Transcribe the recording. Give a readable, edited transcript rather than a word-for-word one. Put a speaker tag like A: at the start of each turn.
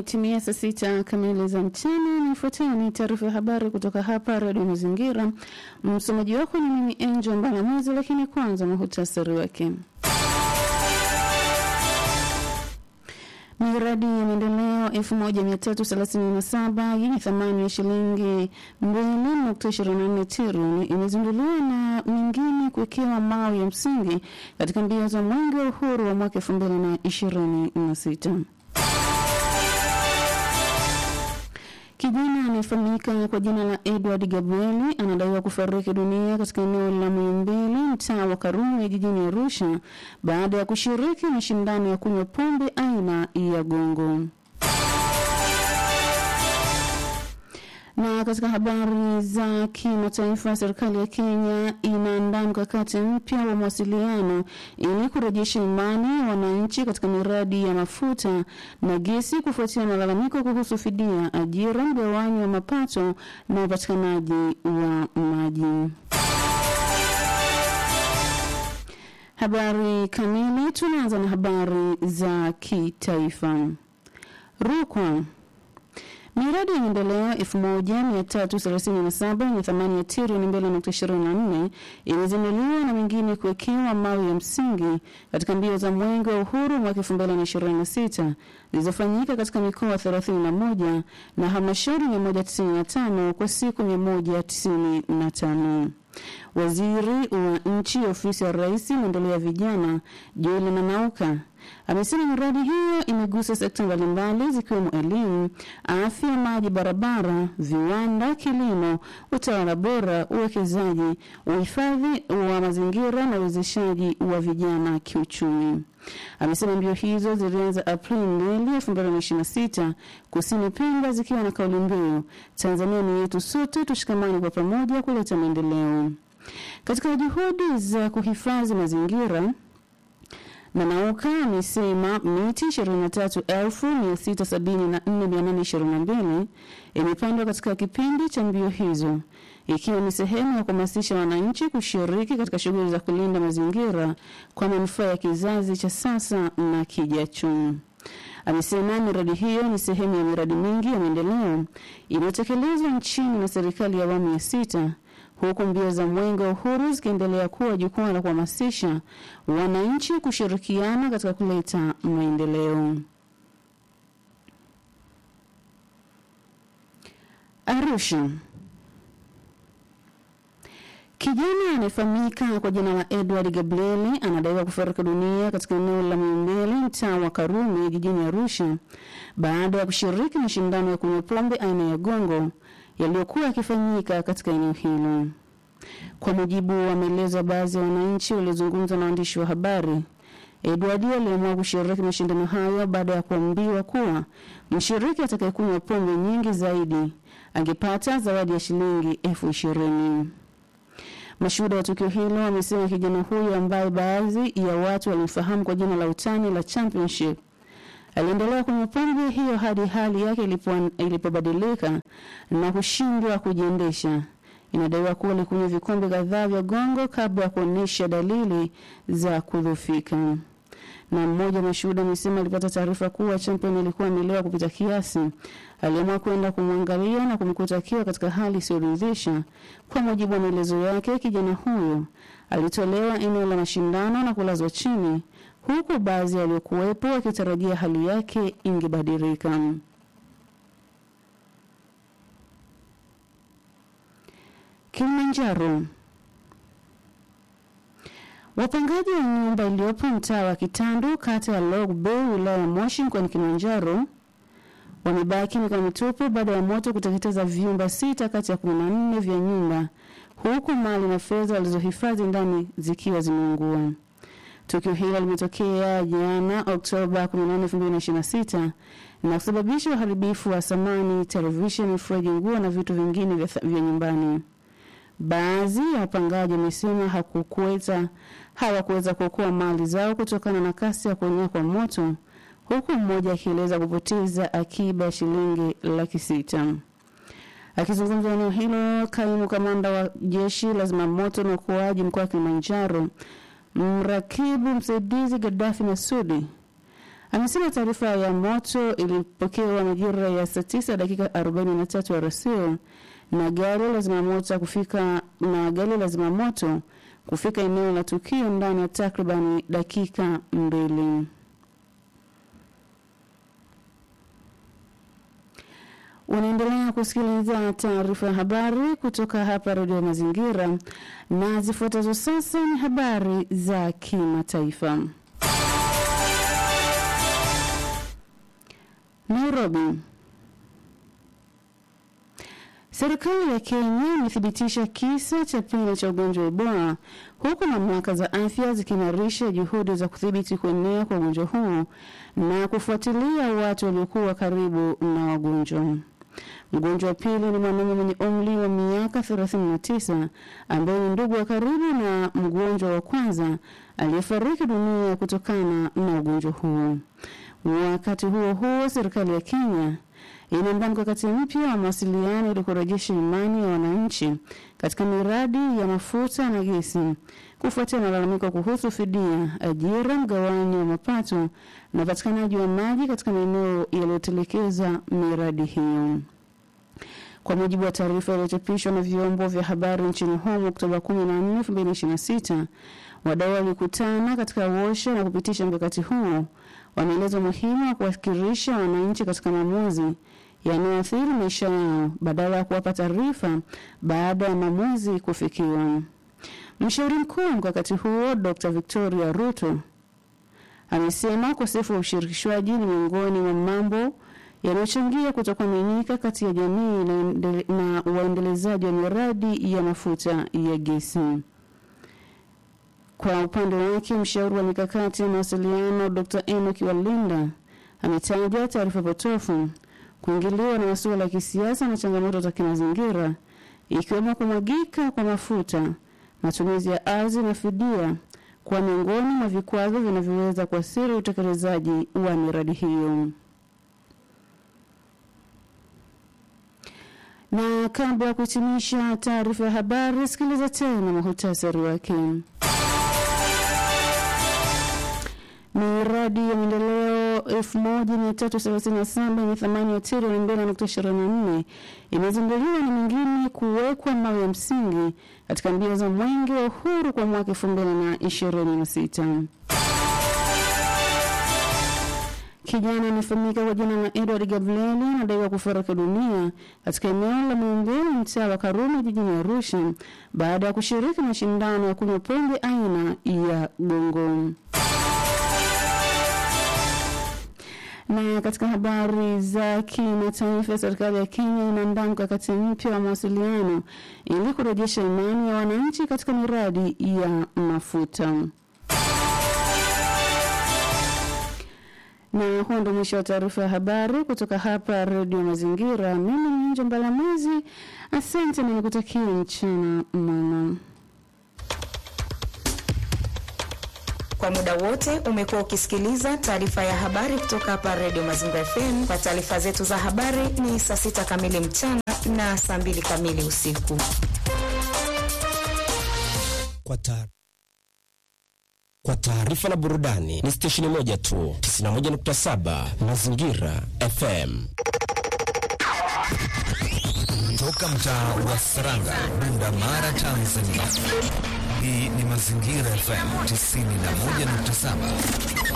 A: Imetimia saa 6 kamili za mchana. Nifuatayo ni taarifa ya habari kutoka hapa Radio Mazingira. Msomaji wako ni mimi Angel Mbalamwezi, lakini kwanza muhtasari wake. Miradi ya maendeleo 1337 yenye thamani ya shilingi 2.24 trilioni imezinduliwa na mingine kuwekewa mawe ya msingi katika mbio za mwenge wa uhuru wa mwaka 2026. Kijana anayefahamika kwa jina la Edward Gabrieli anadaiwa kufariki dunia katika eneo la Muhimbili, mtaa wa Karume, jijini Arusha, baada ya kushiriki mashindano ya kunywa pombe aina ya gongo. Na katika habari za kimataifa, serikali ya Kenya inaandaa mkakati mpya wa mawasiliano ili kurejesha imani ya wananchi katika miradi ya mafuta na gesi kufuatia malalamiko kuhusu fidia, ajira, mgawanyo wa mapato na upatikanaji wa maji. Habari kamili. Tunaanza na habari za kitaifa. Rukwa. Miradi ya maendeleo 1337 yenye thamani ya trilioni 2.24 imezinduliwa na mingine kuwekewa mawe ya msingi katika mbio za mwenge wa uhuru mwaka 2026 zilizofanyika katika mikoa 31 na halmashauri 195 kwa siku 195. Waziri wa nchi ofisi ya Rais maendeleo ya vijana Joel Nanauka amesema miradi hiyo imegusa sekta mbalimbali zikiwemo elimu, afya, maji, barabara, viwanda, kilimo, utawala bora, uwekezaji, uhifadhi wa mazingira na uwezeshaji wa vijana kiuchumi. Amesema mbio hizo zilianza Aprili 2026 kusini Pemba zikiwa na kauli mbiu Tanzania ni yetu sote, tushikamane kwa pamoja kuleta maendeleo. Katika juhudi za kuhifadhi mazingira, Nanauka amesema miti 23,674,822 imepandwa katika kipindi cha mbio hizo, ikiwa ni sehemu ya kuhamasisha wananchi kushiriki katika shughuli za kulinda mazingira kwa manufaa ya kizazi cha sasa na kijacho. Amesema miradi hiyo ni sehemu ya miradi mingi ya maendeleo inayotekelezwa nchini na serikali ya awamu ya 6, huku mbio za mwenge wa uhuru zikiendelea kuwa jukwaa la kuhamasisha wananchi kushirikiana katika kuleta maendeleo. Arusha. Kijana anayefahamika kwa jina la Edward Gabrieli anadaiwa kufariki dunia katika eneo la Muhimbili, mtaa wa Karume, jijini Arusha, baada ya kushiriki mashindano ya kunywa pombe aina ya gongo yaliyokuwa yakifanyika katika eneo hilo. Kwa mujibu wa maelezo ya baadhi ya wananchi waliozungumza na waandishi wa habari, Edward aliamua kushiriki mashindano hayo baada ya kuambiwa kuwa mshiriki atakayekunywa pombe nyingi zaidi angepata zawadi ya shilingi 20,000. Mashuhuda wa tukio hilo wamesema kijana huyo ambaye baadhi ya watu walimfahamu kwa jina la utani la Championship aliendelea kunywa pombe hiyo hadi hali yake ilipobadilika na kushindwa kujiendesha. Inadaiwa kuwa alikunywa vikombe kadhaa vya gongo kabla ya kuonyesha dalili za kudhoofika. Na mmoja wa mashuhuda amesema alipata taarifa kuwa Champion alikuwa amelewa kupita kiasi. Aliamua kwenda kumwangalia na kumkuta akiwa katika hali isiyoridhisha. Kwa mujibu wa maelezo yake, kijana huyo alitolewa eneo la mashindano na kulazwa chini, huku baadhi waliokuwepo wakitarajia hali yake ingebadilika. Kilimanjaro. Wapangaji wa nyumba iliyopo mtaa wa Kitandu, kata ya Log Bay, wilaya ya Moshi, mkoani Kilimanjaro, wamebaki mikono mitupu baada ya moto kuteketeza vyumba 6 kati ya 14 vya nyumba, huku mali na fedha walizohifadhi ndani zikiwa zimeungua. Tukio hilo limetokea jana Oktoba 18, 2026 na kusababisha uharibifu wa samani, televisheni, friji, nguo na vitu vingine vya nyumbani. Baadhi ya wapangaji wamesema hawakuweza kuokoa mali zao kutokana na kasi ya kuenea kwa moto, huku mmoja akieleza kupoteza akiba shilingi 600,000. Akizungumza eneo hilo, kaimu kamanda wa jeshi la zimamoto na uokoaji mkoa wa Kilimanjaro, mrakibu msaidizi Gaddafi Masudi, Amesema taarifa ya moto ilipokewa majira ya saa 9 dakika 43 RSO na gari la zimamoto kufika eneo la tukio ndani ya takriban dakika 2. Unaendelea kusikiliza taarifa ya habari kutoka hapa Radio Mazingira, na zifuatazo sasa ni habari za kimataifa. Nairobi. Serikali ya Kenya imethibitisha kisa cha pili cha ugonjwa wa Ebola, huku mamlaka za afya zikiimarisha juhudi za kudhibiti kuenea kwa ugonjwa huo na kufuatilia watu waliokuwa karibu na wagonjwa. Mgonjwa wa pili ni mwanamume mwenye umri wa miaka 39 ambaye ni ndugu wa karibu na mgonjwa wa kwanza aliyefariki dunia kutokana na ugonjwa huo. Wakati huo serikali ya Kenya inaandaa mkakati mpya wa mawasiliano ili kurejesha imani ya wananchi katika miradi ya mafuta na gesi kufuatia malalamiko kuhusu fidia, ajira, mgawanyo wa mapato na upatikanaji wa maji katika maeneo yaliyotelekeza miradi hiyo. Kwa mujibu wa taarifa iliyochapishwa na vyombo vya habari nchini humo Oktoba 14, 2026, wadau walikutana katika Arusha na kupitisha mkakati huo. Wameeleza umuhimu wa kuwafikirisha wananchi katika maamuzi yanayoathiri maisha yao badala ya kuwapa taarifa baada ya maamuzi kufikiwa. Mshauri mkuu wa mkakati huo Dr. Victoria Ruto amesema ukosefu wa ushirikishwaji ni miongoni mwa mambo yanayochangia kutokuaminika kati ya jamii na waendelezaji wa miradi ya mafuta ya gesi. Kwa upande wake, mshauri wa mikakati ya mawasiliano Dr. Enoch Walinda ametaja taarifa potofu, kuingiliwa na masuala ya kisiasa na changamoto za kimazingira ikiwemo kumwagika kwa mafuta, matumizi ya ardhi na fidia kwa miongoni mwa vikwazo vinavyoweza kuathiri utekelezaji wa miradi hiyo. Na kabla ya kuhitimisha taarifa ya habari, sikiliza tena muhtasari wake. Miradi ya maendeleo 1337 yenye thamani ya trilioni 2.24 imezinduliwa na mingine kuwekwa mawe ya msingi katika mbio za Mwenge wa Uhuru kwa mwaka 2026. Kijana anayefahamika kwa jina la Edward Gabrieli anadaiwa kufariki dunia katika eneo la Mumbele, mtaa wa Karume, jijini Arusha, baada ya kushiriki mashindano ya kunywa pombe aina ya gongo. Na katika habari za kimataifa, serikali ya Kenya inaandaa mkakati mpya wa mawasiliano ili kurejesha imani ya wananchi katika miradi ya mafuta. Na huo ndio mwisho wa taarifa ya habari kutoka hapa Radio Mazingira. Mimi ni Njo Mbalamazi. Asante na nikutakia mchana mwema.
B: Kwa muda wote umekuwa ukisikiliza taarifa ya habari kutoka hapa Radio Mazingira FM. Kwa taarifa zetu za habari ni saa 6 kamili mchana na saa 2 kamili usiku.
C: Kwa taarifa na burudani ni stesheni moja tu, 91.7 Mazingira FM.
D: Toka mtaa wa Saranga, Bunda, Tanzania. Hii ni Mazingira FM 91.7.